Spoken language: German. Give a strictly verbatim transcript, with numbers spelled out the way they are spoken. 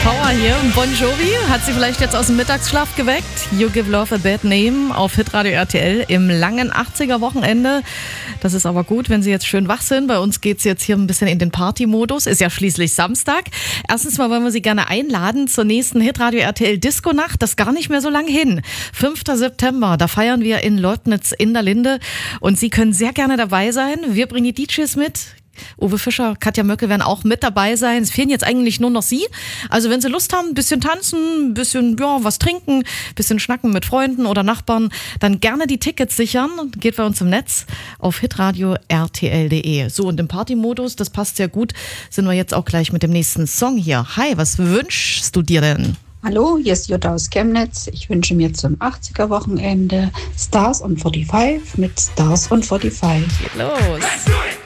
Power hier. Bon Jovi hat sie vielleicht jetzt aus dem Mittagsschlaf geweckt. You Give Love a Bad Name auf Hitradio R T L im langen achtziger-Wochenende. Das ist aber gut, wenn Sie jetzt schön wach sind. Bei uns geht es jetzt hier ein bisschen in den Party-Modus. Ist ja schließlich Samstag. Erstens mal wollen wir Sie gerne einladen zur nächsten Hitradio R T L Disco-Nacht. Das ist gar nicht mehr so lang hin. fünfter September, da feiern wir in Leutnitz in der Linde. Und Sie können sehr gerne dabei sein. Wir bringen die D Js mit. Uwe Fischer, Katja Möckel werden auch mit dabei sein. Es fehlen jetzt eigentlich nur noch Sie. Also wenn Sie Lust haben, ein bisschen tanzen, ein bisschen ja, was trinken, ein bisschen schnacken mit Freunden oder Nachbarn, dann gerne die Tickets sichern. Geht bei uns im Netz auf hitradio r t l punkt d e. So, und im Party-Modus, das passt sehr gut, sind wir jetzt auch gleich mit dem nächsten Song hier. Hi, was wünschst du dir denn? Hallo, hier ist Jutta aus Chemnitz. Ich wünsche mir zum achtziger-Wochenende Stars on fünfundvierzig mit Stars on fünfundvierzig. Geht los.